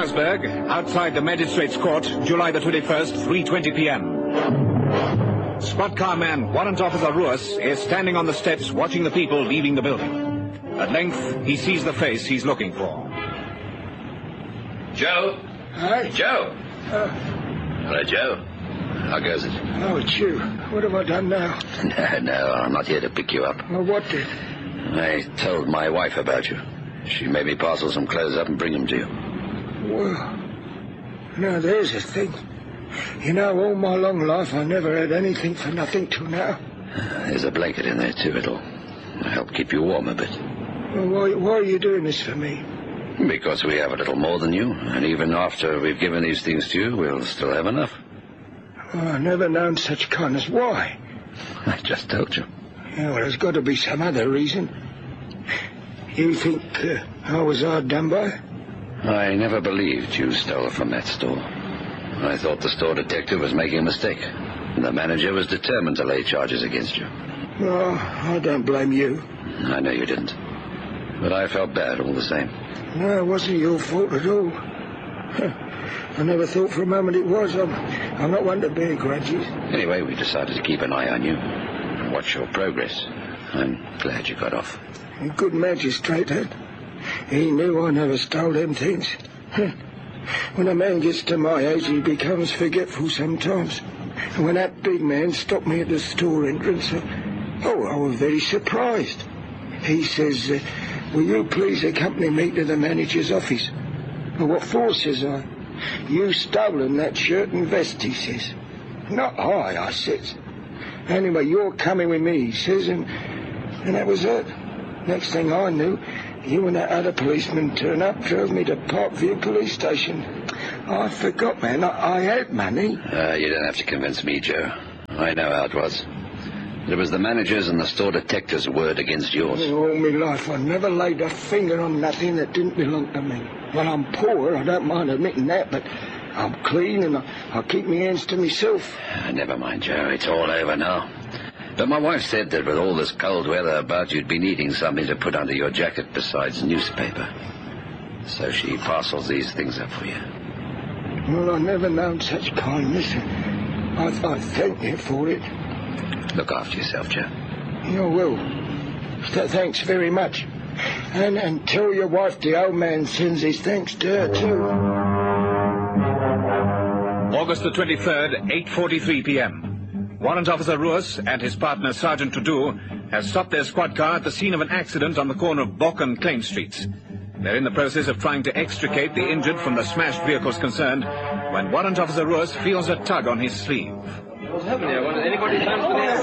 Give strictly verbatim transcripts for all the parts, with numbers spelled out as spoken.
Johannesburg, outside the Magistrates' Court, July the twenty-first, three twenty p m Squad car man Warrant Officer Ruas is standing on the steps watching the people leaving the building. At length, he sees the face he's looking for. Joe? Hi? Joe? Uh, Hello, Joe. How goes it? oh, it's you. What have I done now? No, no, I'm not here to pick you up. Well, what did? I told my wife about you. She made me parcel some clothes up and bring them to you. Well, now there's a thing. You know, all my long life I never had anything for nothing till now. There's a blanket in there, too. It'll help keep you warm a bit. Well, why, why are you doing this for me? Because we have a little more than you, and even after we've given these things to you, we'll still have enough. Oh, I've never known such kindness. Why? I just told you. Yeah, well, there's got to be some other reason. You think uh, I was hard done by? I never believed you stole from that store. I thought the store detective was making a mistake. And the manager was determined to lay charges against you. Oh, I don't blame you. I know you didn't. But I felt bad all the same. No, it wasn't your fault at all. I never thought for a moment it was. I'm, I'm not one to bear grudges. Anyway, we decided to keep an eye on you and watch your progress. I'm glad you got off. A good magistrate, that. He knew I never stole them things. When a man gets to my age, he becomes forgetful sometimes. And when that big man stopped me at the store entrance, uh, oh, I was very surprised. He says, uh, will you please accompany me to the manager's office? Well, what for, says I. You stolen that shirt and vest, he says. Not I, I says. Anyway, you're coming with me, he says, and, and that was it. Next thing I knew, you and that other policeman turned up, drove me to Parkview police station. I forgot, man, I, I had money. Uh, you don't have to convince me, Joe. I know how it was. It was the manager's and the store detective's word against yours. All my life, I never laid a finger on nothing that didn't belong to me. Well, I'm poor, I don't mind admitting that, but I'm clean and I, I keep my hands to myself. Uh, never mind, Joe. It's all over now. But my wife said that with all this cold weather about, you'd be needing something to put under your jacket besides newspaper. So she parcels these things up for you. Well, I've never known such kindness. I, I thank you for it. Look after yourself, Joe. You will. Th- thanks very much. And, and tell your wife the old man sends his thanks to her, too. August the twenty-third, eight forty-three p m Warrant Officer Ruas and his partner Sergeant Tudu have stopped their squad car at the scene of an accident on the corner of Bok and Claim Streets. They're in the process of trying to extricate the injured from the smashed vehicles concerned when Warrant Officer Ruas feels a tug on his sleeve. What's happening here? Want anybody to come to the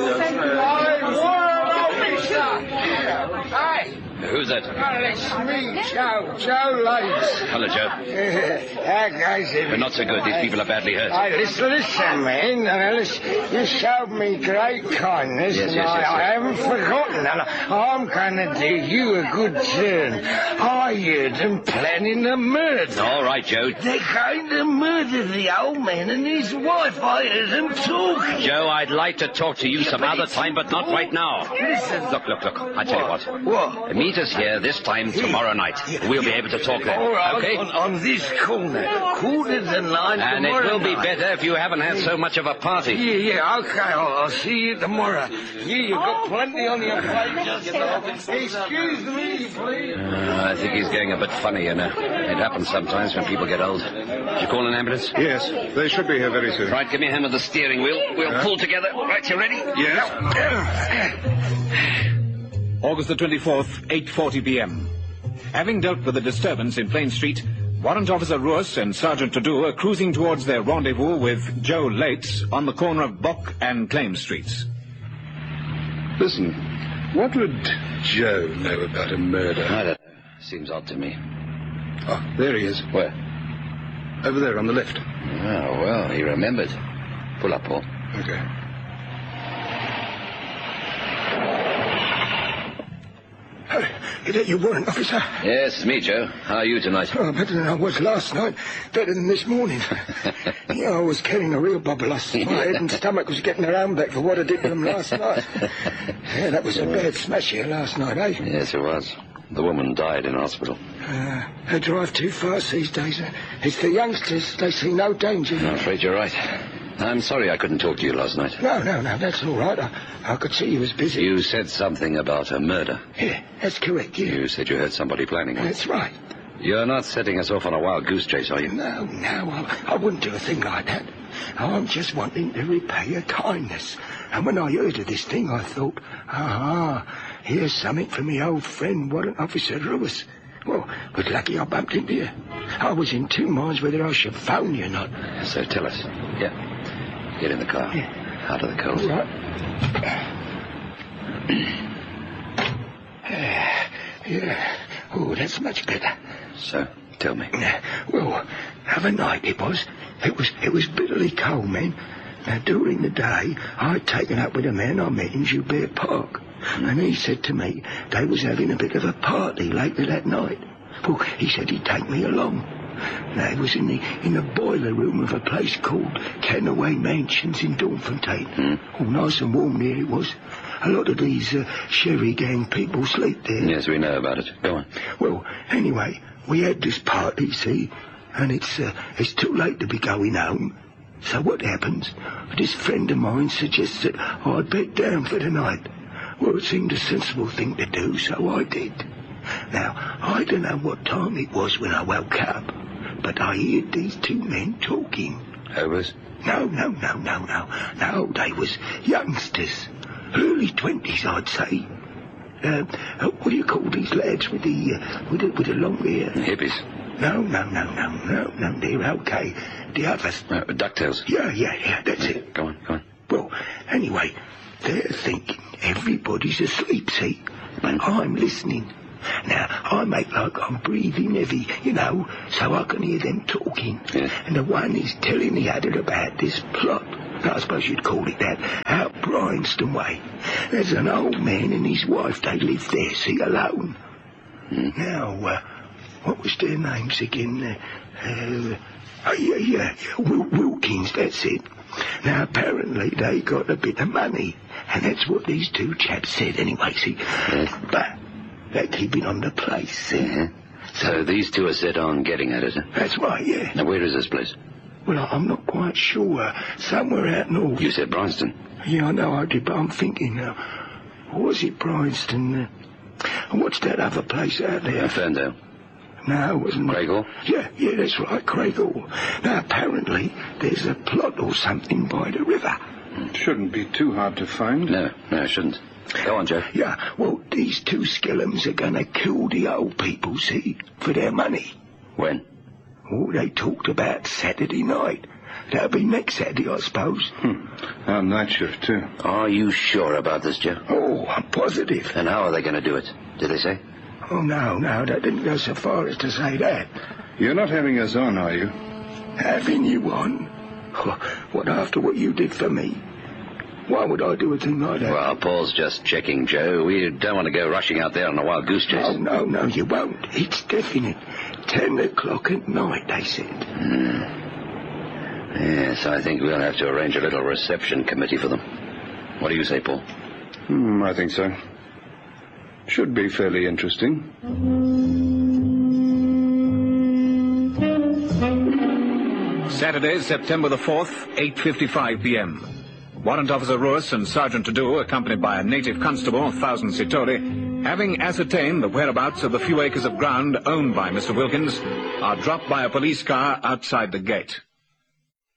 ambulance? Hi. Who's that? Well, it's me, Joe. Joe Lanes. Hello, Joe. How goes it? But not so good. These people are badly hurt. Hey, listen, listen, man. Uh, listen, you showed me great kindness, Yes, and yes, I, yes, I yes. haven't forgotten. And I'm going to do you a good turn. I heard them planning a murder. All right, Joe. They're going to murder the old man and his wife. I heard them talking. Joe, I'd like to talk to you some but other it's time, but not right now. Listen. Look, look, look. I tell you what. What? Meet us here this time tomorrow night. We'll be able to talk then. All right, Okay? on, on this corner. Quarter to nine And it tomorrow will be night. better if you haven't had so much of a party. Yeah, yeah, okay, I'll, I'll see you tomorrow. Yeah, you've got plenty on your plate. Excuse me, please. Uh, I think he's getting a bit funny, you know. It happens sometimes when people get old. Did you call an ambulance? Yes, they should be here very soon. Right, give me a hand with the steering wheel. We'll Yeah. pull together. Right, you ready? Yes. August the twenty-fourth, eight forty p m Having dealt with the disturbance in Plain Street, Warrant Officer Ruas and Sergeant Tudu are cruising towards their rendezvous with Joe Lates on the corner of Bok and Claim Streets. Listen, what would Joe know about a murder? I don't know. Seems odd to me. Oh, there he is. Where? Over there on the left. Oh, well, he remembered. Pull up, Paul. Okay. Is that your warrant, officer? Yes, it's me, Joe. How are you tonight? Oh, better than I was last night. Better than this morning. Yeah, I was carrying a real bubble. My head and stomach was getting around back for what I did to them last night. Yeah, that was a bad smash here last night, eh? Yes, it was. The woman died in hospital. Uh, they drive too fast these days. It's the youngsters. They see no danger. I'm afraid you're right. I'm sorry I couldn't talk to you last night. No, no, no, that's all right. I, I could see you was busy. You said something about a murder. Yeah, that's correct, yeah. You said you heard somebody planning one. That's right. You're not setting us off on a wild goose chase, are you? No, no, I, I wouldn't do a thing like that. I'm just wanting to repay a kindness. And when I heard of this thing, I thought, ah, here's something from my old friend, Warrant Officer Ruiz. Well, it was lucky I bumped into you. I was in two minds whether I should phone you or not. So tell us. Yeah. Get in the car. Yeah. Out of the cold. All right. Yeah. Oh, that's much better. So, tell me. Well, other night it was. It was it was bitterly cold, man. Now, during the day, I'd taken up with a man I met in Joubert Park. Mm. And he said to me they was having a bit of a party later that night. Well, he said he'd take me along. Now, it was in the in the boiler room of a place called Canaway Mansions in Dawnfontein. Mm. Oh, nice and warm there it was. A lot of these uh, Sherry gang people sleep there. Yes, we know about it. Go on. Well, anyway, we had this party, see, and it's uh, it's too late to be going home. So what happens? This friend of mine suggests that I'd bed down for the night. Well, it seemed a sensible thing to do, so I did. Now, I don't know what time it was when I woke up, but I heard these two men talking. Hobos? No, no, no, no, no. No, they was youngsters. Early twenties, I'd say. Uh, what do you call these lads with the, uh, with the, with the long hair? Hippies? No, no, no, no, no, no, they're okay. The others. Uh, DuckTales? Yeah, yeah, yeah, that's it. Go on, go on. Well, anyway, they're thinking everybody's asleep, see? But I'm listening. Now, I make like I'm breathing heavy, you know, so I can hear them talking. Yes. And the one is telling the other about this plot. I suppose you'd call it that, out Bryanston way. There's an old man and his wife, they live there, see, alone. Mm. Now, uh, what was their names again? Uh, uh, oh, yeah, yeah, yeah, Wil- Wilkins, that's it. Now, apparently they got a bit of money, and that's what these two chaps said anyway, see. Yes. But they're keeping on the place, see. Mm-hmm. So these two are set on getting at it, huh? That's right, yeah. Now, where is this place? Well, I'm not quite sure. Somewhere out north. You said Bryanston. Yeah, I know I did, but I'm thinking now. Was it Bryanston? Uh, and what's that other place out there? Uh, Ferndale. No, it wasn't. Craighall? Yeah, yeah, that's right, Craighall. Now, apparently, there's a plot or something by the river. It shouldn't be too hard to find. No, no, it shouldn't. Go on, Joe. Yeah, well, these two skellums are going to kill the old people, see, for their money. When? Oh, they talked about Saturday night. That'll be next Saturday, I suppose. Hmm. Our night shift, too. Are you sure about this, Joe? Oh, I'm positive. And how are they going to do it? Did they say? Oh, no, no, they didn't go so far as to say that. You're not having us on, are you? Having you on? Oh, what, after what you did for me? Why would I do a thing like that? Well, Paul's just checking, Joe. We don't want to go rushing out there on a wild goose chase. Oh, no, no, you won't. It's definite. Ten o'clock at night, they said. Hmm. Yes, I think we'll have to arrange a little reception committee for them. What do you say, Paul? Hmm, I think so. Should be fairly interesting. Saturday, September the fourth, eight fifty-five p.m. Warrant Officer Ruiz and Sergeant Tadu, accompanied by a native constable, Thousand Sitori, having ascertained the whereabouts of the few acres of ground owned by Mister Wilkins, are dropped by a police car outside the gate.